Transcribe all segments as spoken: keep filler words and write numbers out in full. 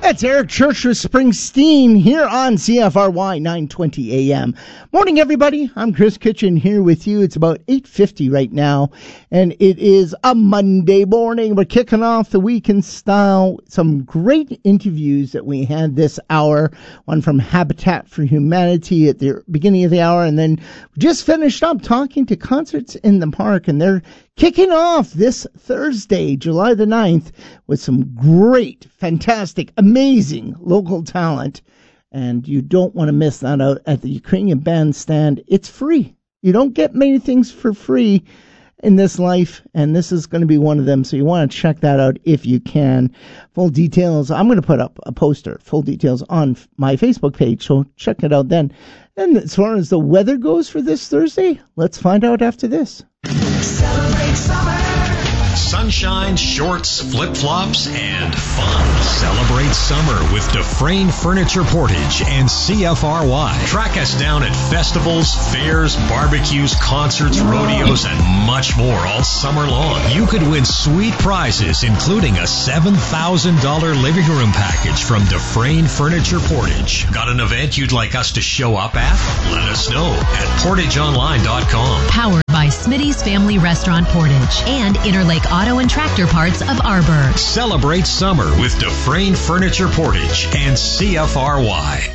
That's Eric Church with Springsteen here on C F R Y nine twenty A M. Morning, everybody. I'm Chris Kitchen here with you. It's about eight fifty right now, and it is a Monday morning. We're kicking off the week in style. Some great interviews that we had this hour. One from Habitat for Humanity at the beginning of the hour, and then just finished up talking to Concerts in the Park, and they're kicking off this Thursday, July the ninth, with some great, fantastic, amazing local talent. And you don't want to miss that out at the Ukrainian Bandstand. It's free. You don't get many things for free in this life, and this is going to be one of them. So you want to check that out if you can. Full details, I'm going to put up a poster, full details on my Facebook page, so check it out then. And as far as the weather goes for this Thursday, let's find out after this. Celebrate summer. Sunshine, shorts, flip-flops, and fun. Celebrate summer with Dufresne Furniture Portage and C F R Y. Track us down at festivals, fairs, barbecues, concerts, rodeos, and much more all summer long. You could win sweet prizes, including a seven thousand dollars living room package from Dufresne Furniture Portage. Got an event you'd like us to show up at? Let us know at portage online dot com. Powered by Smitty's Family Restaurant Portage and Interlake Auto and Tractor Parts of Arbor. Celebrate summer with Dufresne Furniture Portage and C F R Y.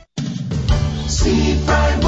Seafront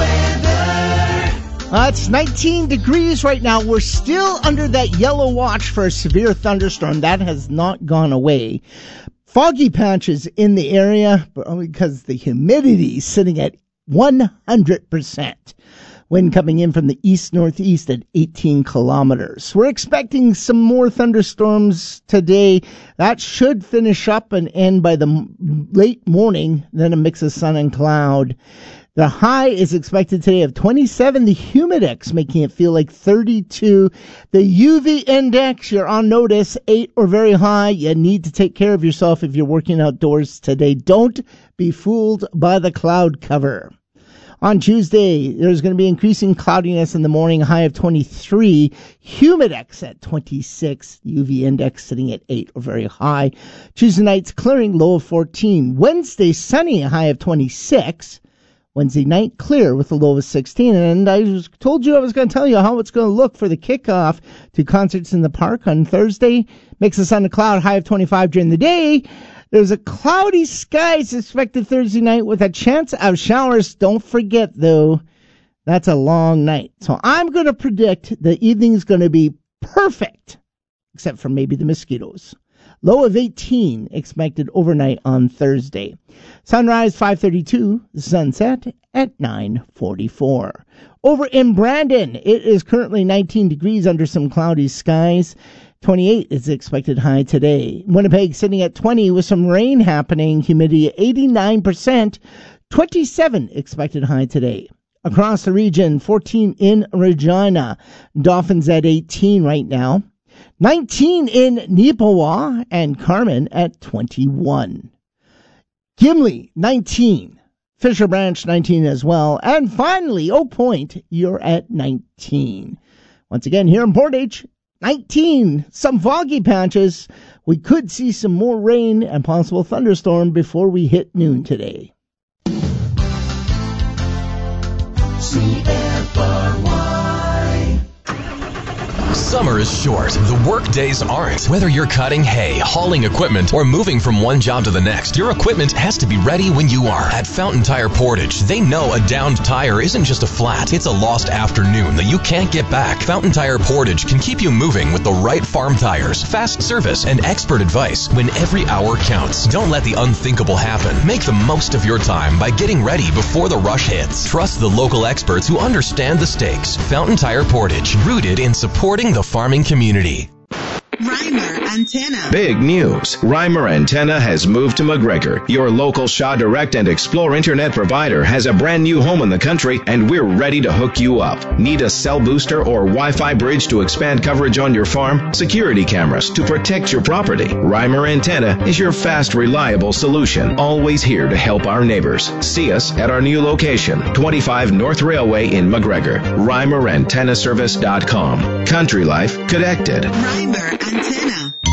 weather. Uh, it's nineteen degrees right now. We're still under that yellow watch for a severe thunderstorm. That has not gone away. Foggy patches in the area, but only because the humidity is sitting at one hundred percent. Wind coming in from the east-northeast at eighteen kilometers. We're expecting some more thunderstorms today. That should finish up and end by the late morning, then a mix of sun and cloud. The high is expected today of twenty-seven. The humidex making it feel like thirty-two. The U V index, you're on notice, eight or very high. You need to take care of yourself if you're working outdoors today. Don't be fooled by the cloud cover. On Tuesday, there's going to be increasing cloudiness in the morning, high of twenty-three. Humidex at twenty-six. U V index sitting at eight or very high. Tuesday night's clearing, low of fourteen. Wednesday, sunny, high of twenty-six. Wednesday night, clear with a low of sixteen. And I was, told you I was going to tell you how it's going to look for the kickoff to Concerts in the Park on Thursday. Mix of sun and cloud, high of twenty-five during the day. There's a cloudy skies expected Thursday night with a chance of showers. Don't forget, though, that's a long night. So I'm going to predict the evening is going to be perfect, except for maybe the mosquitoes. Low of eighteen expected overnight on Thursday. Sunrise five thirty-two, sunset at nine forty-four. Over in Brandon, it is currently nineteen degrees under some cloudy skies. twenty-eight is the expected high today. Winnipeg sitting at twenty with some rain happening. Humidity eighty-nine percent. twenty-seven expected high today. Across the region, fourteen in Regina. Dolphins at eighteen right now. nineteen in Neepawa and Carmen at twenty-one. Gimli, nineteen. Fisher Branch, nineteen as well. And finally, Oak Point, you're at nineteen. Once again, here in Portage, nineteen. Some foggy patches. We could see some more rain and possible thunderstorm before we hit noon today. C F R Y. Summer is short. The work days aren't. Whether you're cutting hay, hauling equipment, or moving from one job to the next, your equipment has to be ready when you are. At Fountain Tire Portage, they know a downed tire isn't just a flat. It's a lost afternoon that you can't get back. Fountain Tire Portage can keep you moving with the right farm tires, fast service, and expert advice when every hour counts. Don't let the unthinkable happen. Make the most of your time by getting ready before the rush hits. Trust the local experts who understand the stakes. Fountain Tire Portage, rooted in supporting the farming community. Reimer Antenna. Big news. Reimer Antenna has moved to McGregor. Your local Shaw Direct and Explore internet provider has a brand new home in the country, and we're ready to hook you up. Need a cell booster or Wi-Fi bridge to expand coverage on your farm? Security cameras to protect your property? Reimer Antenna is your fast, reliable solution. Always here to help our neighbors. See us at our new location, twenty-five North Railway in McGregor. Reimer Antenna Service dot com. Country Life Connected. Reimer Antenna.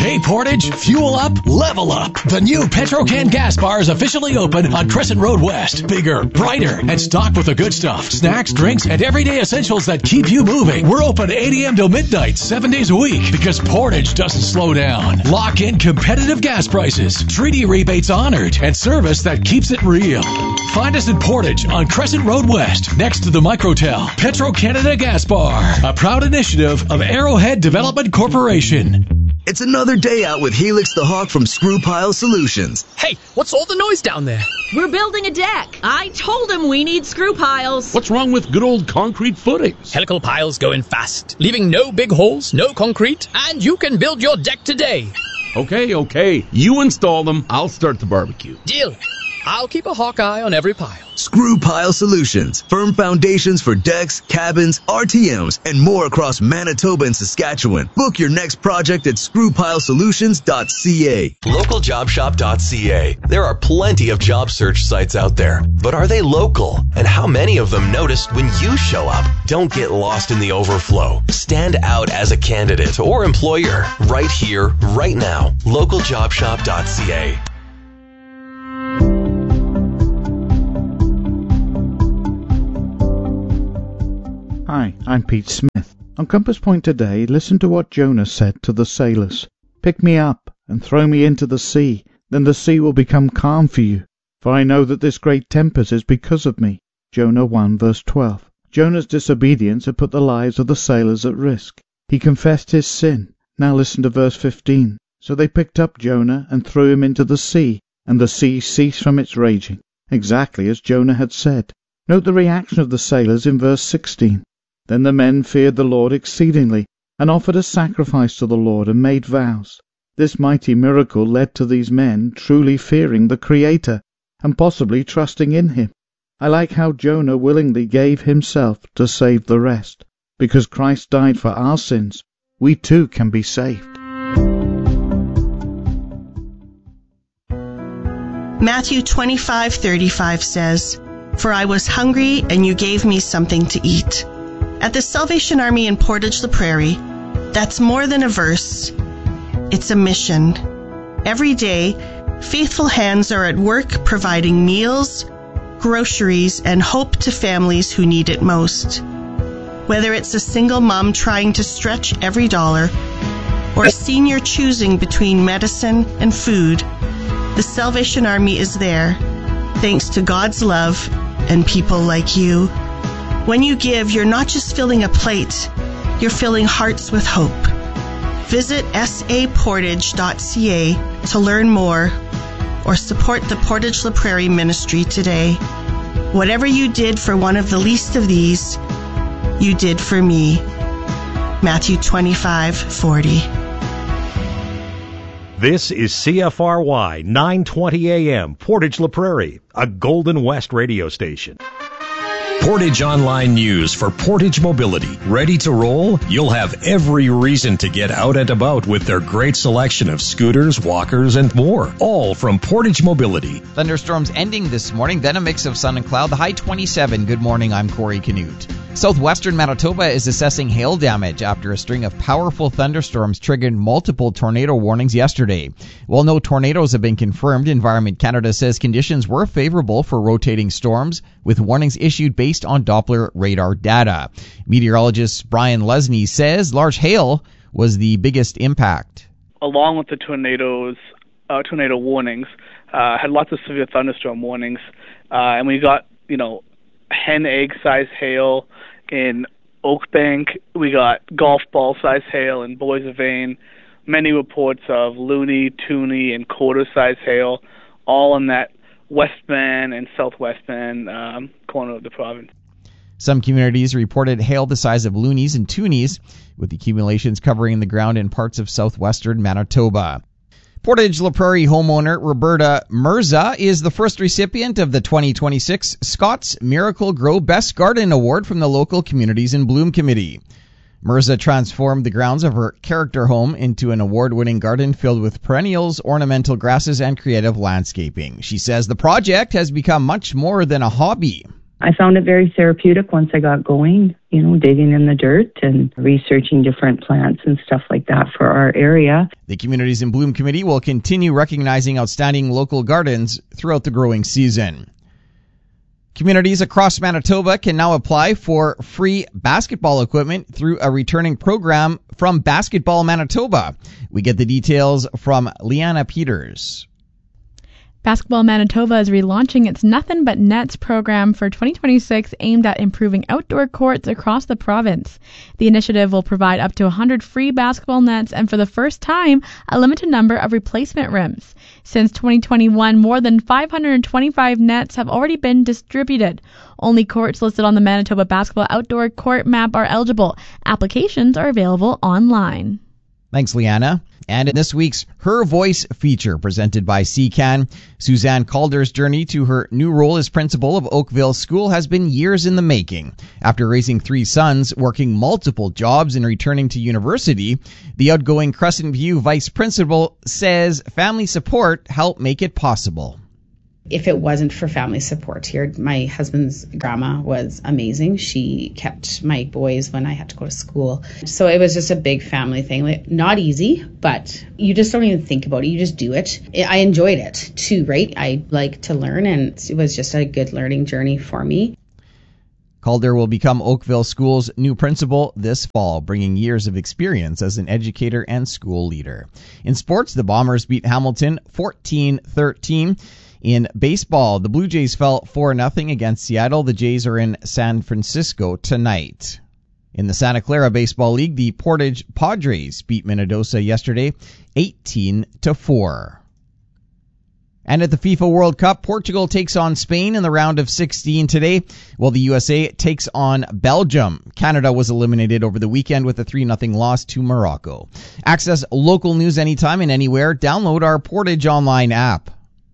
Hey Portage, fuel up, level up. The new Petrocan gas bar is officially open on Crescent Road West. Bigger, brighter, and stocked with the good stuff. Snacks, drinks, and everyday essentials that keep you moving. We're open eight a.m. till midnight, seven days a week, because Portage doesn't slow down. Lock in competitive gas prices, treaty rebates honored, and service that keeps it real. Find us at Portage on Crescent Road West, next to the Microtel. Petro-Canada Gas Bar, a proud initiative of Arrowhead Development Corporation. It's another day out with Helix the Hawk from Screw Pile Solutions. Hey, what's all the noise down there? We're building a deck. I told him we need screw piles. What's wrong with good old concrete footings? Helical piles go in fast, leaving no big holes, no concrete, and you can build your deck today. Okay, okay. You install them, I'll start the barbecue. Deal. I'll keep a hawk eye on every pile. Screw Pile Solutions. Firm foundations for decks, cabins, R T Ms, and more across Manitoba and Saskatchewan. Book your next project at screw pile solutions dot c a. local job shop dot c a. There are plenty of job search sites out there, but are they local? And how many of them noticed when you show up? Don't get lost in the overflow. Stand out as a candidate or employer right here, right now. local job shop dot c a. Hi, I'm Pete Smith. On Compass Point today, listen to what Jonah said to the sailors. Pick me up and throw me into the sea, then the sea will become calm for you. For I know that this great tempest is because of me. Jonah one verse twelve. Jonah's disobedience had put the lives of the sailors at risk. He confessed his sin. Now listen to verse fifteen. So they picked up Jonah and threw him into the sea, and the sea ceased from its raging, exactly as Jonah had said. Note the reaction of the sailors in verse sixteen. Then the men feared the Lord exceedingly, and offered a sacrifice to the Lord, and made vows. This mighty miracle led to these men truly fearing the Creator, and possibly trusting in Him. I like how Jonah willingly gave himself to save the rest. Because Christ died for our sins, we too can be saved. Matthew twenty-five thirty-five says, "For I was hungry, and you gave me something to eat." At the Salvation Army in Portage la Prairie, that's more than a verse. It's a mission. Every day, faithful hands are at work providing meals, groceries, and hope to families who need it most. Whether it's a single mom trying to stretch every dollar, or a senior choosing between medicine and food, the Salvation Army is there, thanks to God's love and people like you. When you give, you're not just filling a plate, you're filling hearts with hope. Visit s a portage dot c a to learn more or support the Portage la Prairie ministry today. Whatever you did for one of the least of these, you did for me. Matthew twenty-five forty. This is C F R Y nine twenty A M, Portage la Prairie, a Golden West radio station. Portage Online News for Portage Mobility. Ready to roll? You'll have every reason to get out and about with their great selection of scooters, walkers, and more. All from Portage Mobility. Thunderstorms ending this morning, then a mix of sun and cloud. The high twenty-seven. Good morning, I'm Corey Canute. Southwestern Manitoba is assessing hail damage after a string of powerful thunderstorms triggered multiple tornado warnings yesterday. While no tornadoes have been confirmed, Environment Canada says conditions were favorable for rotating storms, with warnings issued based on Doppler radar data. Meteorologist Brian Lesney says large hail was the biggest impact. Along with the tornadoes, uh, tornado warnings, uh, had lots of severe thunderstorm warnings, uh, and we got, you know, hen egg size hail in Oakbank. We got golf ball size hail in Boissevain. Many reports of loony, toony, and quarter size hail, all in that West Van and Southwest Van um, corner of the province. Some communities reported hail the size of loonies and toonies, with accumulations covering the ground in parts of southwestern Manitoba. Portage la Prairie homeowner Roberta Mirza is the first recipient of the twenty twenty-six Scott's Miracle Grow Best Garden Award from the local Communities in Bloom Committee. Mirza transformed the grounds of her character home into an award-winning garden filled with perennials, ornamental grasses, and creative landscaping. She says the project has become much more than a hobby. I found it very therapeutic once I got going, you know, digging in the dirt and researching different plants and stuff like that for our area. The Communities in Bloom Committee will continue recognizing outstanding local gardens throughout the growing season. Communities across Manitoba can now apply for free basketball equipment through a returning program from Basketball Manitoba. We get the details from Liana Peters. Basketball Manitoba is relaunching its Nothing But Nets program for twenty twenty-six aimed at improving outdoor courts across the province. The initiative will provide up to one hundred free basketball nets and for the first time, a limited number of replacement rims. Since twenty twenty-one, more than five hundred twenty-five nets have already been distributed. Only courts listed on the Manitoba Basketball Outdoor Court Map are eligible. Applications are available online. Thanks, Liana. And in this week's Her Voice feature presented by C C A N, Suzanne Calder's journey to her new role as principal of Oakville School has been years in the making. After raising three sons, working multiple jobs, and returning to university, the outgoing Crescent View vice principal says family support helped make it possible. If it wasn't for family support here, my husband's grandma was amazing. She kept my boys when I had to go to school. So it was just a big family thing. Like, not easy, but you just don't even think about it. You just do it. I enjoyed it too, right? I like to learn, and it was just a good learning journey for me. Calder will become Oakville School's new principal this fall, bringing years of experience as an educator and school leader. In sports, the Bombers beat Hamilton fourteen thirteen. In baseball, the Blue Jays fell four nothing against Seattle. The Jays are in San Francisco tonight. In the Santa Clara Baseball League, the Portage Padres beat Minnedosa yesterday eighteen to four. And at the FIFA World Cup, Portugal takes on Spain in the round of sixteen today, while the U S A takes on Belgium. Canada was eliminated over the weekend with a three nothing loss to Morocco. Access local news anytime and anywhere. Download our Portage Online app.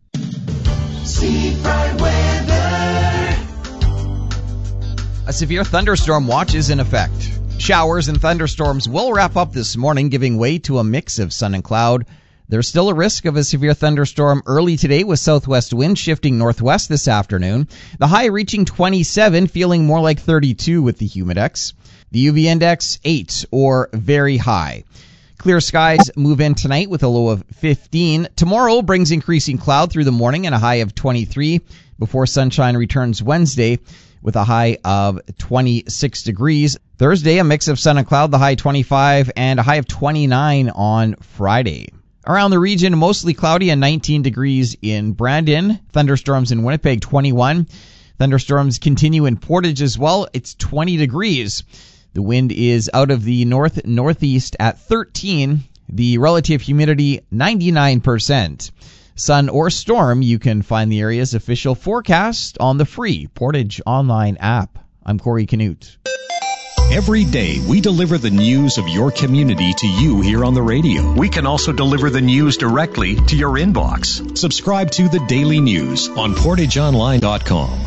A severe thunderstorm watch is in effect. Showers and thunderstorms will wrap up this morning, giving way to a mix of sun and cloud. There's still a risk of a severe thunderstorm early today with southwest winds shifting northwest this afternoon. The high reaching twenty-seven, feeling more like thirty-two with the humidex. The U V index, eight or very high. Clear skies move in tonight with a low of fifteen. Tomorrow brings increasing cloud through the morning and a high of twenty-three before sunshine returns Wednesday with a high of twenty-six degrees. Thursday, a mix of sun and cloud, the high twenty-five and a high of twenty-nine on Friday. Around the region, mostly cloudy and nineteen degrees in Brandon. Thunderstorms in Winnipeg, twenty-one. Thunderstorms continue in Portage as well. It's twenty degrees. The wind is out of the north-northeast at thirteen. The relative humidity, ninety-nine percent. Sun or storm, you can find the area's official forecast on the free Portage Online app. I'm Corey Canute. Every day, we deliver the news of your community to you here on the radio. We can also deliver the news directly to your inbox. Subscribe to the Daily News on portage online dot com.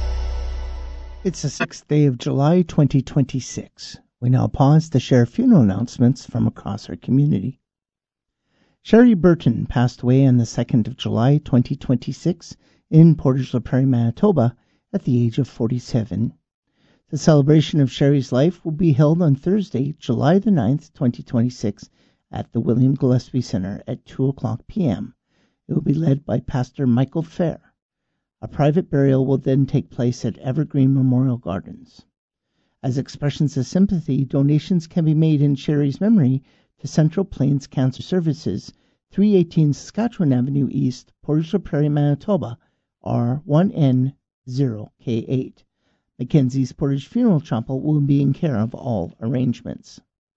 It's the sixth day of July, twenty twenty-six. We now pause to share funeral announcements from across our community. Sherry Burton passed away on the second of July, twenty twenty-six, in Portage La Prairie, Manitoba, at the age of forty-seven. The celebration of Sherry's life will be held on Thursday, July the ninth, twenty twenty-six, at the William Gillespie Center at two o'clock p.m. It will be led by Pastor Michael Fair. A private burial will then take place at Evergreen Memorial Gardens. As expressions of sympathy, donations can be made in Sherry's memory to Central Plains Cancer Services, three eighteen Saskatchewan Avenue East, Portage La Prairie, Manitoba, R one N zero K eight. Mackenzie's Portage Funeral Chapel will be in care of all arrangements.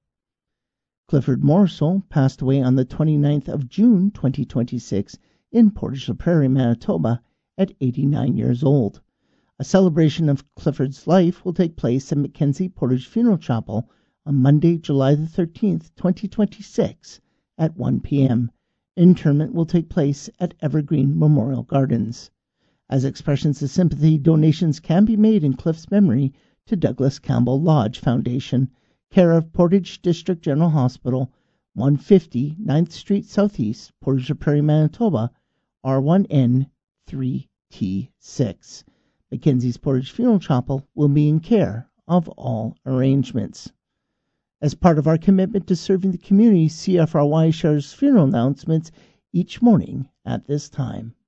Clifford Morrisell passed away on the twenty-ninth of June, twenty twenty-six, in Portage La Prairie, Manitoba, at eighty-nine years old. A celebration of Clifford's life will take place at Mackenzie Portage Funeral Chapel on Monday, July the thirteenth, twenty twenty-six, at one p.m. Interment will take place at Evergreen Memorial Gardens. As expressions of sympathy, donations can be made in Cliff's memory to Douglas Campbell Lodge Foundation, care of Portage District General Hospital, one fifty ninth Street Southeast, Portage La Prairie, Manitoba, R one N three T six. Mackenzie's Portage Funeral Chapel will be in care of all arrangements. As part of our commitment to serving the community, C F R Y shares funeral announcements each morning at this time.